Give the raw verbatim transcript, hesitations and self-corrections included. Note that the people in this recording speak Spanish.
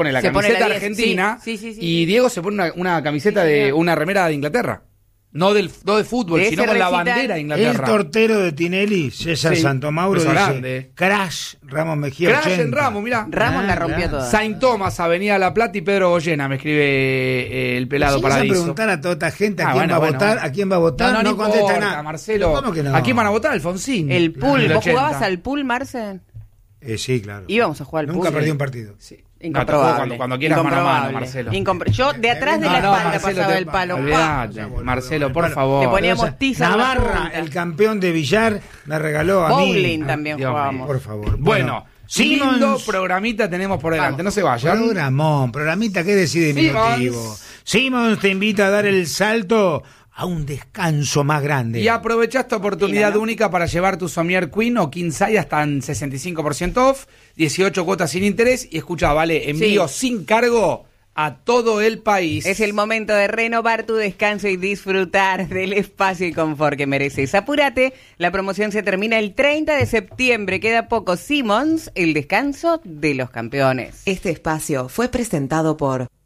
pone la Se pone camiseta la diez, argentina sí, sí, sí, sí. y Diego se pone una, una camiseta Sí, de señor. una remera de Inglaterra. No del no de fútbol, De sino ese con la recital. bandera de El Inglaterra. tortero de Tinelli, César Sí, Santomauro, beso dice grande. Crash, Ramos Mejía Crash ochenta. en Ramos, mirá. Ramos Ah, la rompió claro. toda. Saint Thomas, Avenida La Plata y Pedro Goyena, me escribe eh, el pelado Si vas a Paradiso. preguntar a toda esta gente a Ah, quién bueno, va a bueno, votar, bueno. a quién va a votar, No, no, no, contesta importa, nada. Marcelo. ¿Cómo que no? ¿A quién van a votar? Alfonsín. El pool, Del ¿vos ochenta. jugabas al pool, Marce? Eh, sí, claro. Íbamos a jugar al Nunca pool. perdí un partido. Sí. Incomprobable. Cuando, cuando quieras mano a mano, Incomprobable. Marcelo. Incompro- Yo de atrás de No, la no, espalda Marcelo, pasaba te- el palo. ¡Pah! Olvidate, Marcelo, por Bueno, favor. Le poníamos Pero, o sea, tiza en la Navarra, punta. el campeón de billar, me regaló a mí. Bowling también Dios jugábamos. Por favor. Bueno, Simons- lindo programita tenemos por delante, Vamos. no se vayan. Programón, programita que decide Simons. diminutivo. Simons te invita a dar el salto a un descanso más grande. Y aprovecha esta oportunidad Mira, ¿no? única para llevar tu Somier Queen o King Size hasta en sesenta y cinco por ciento off, dieciocho cuotas sin interés y escucha, vale, envío Sí. sin cargo a todo el país. Es el momento de renovar tu descanso y disfrutar del espacio y confort que mereces. Apúrate, la promoción se termina el treinta de septiembre. Queda poco. Simons, el descanso de los campeones. Este espacio fue presentado por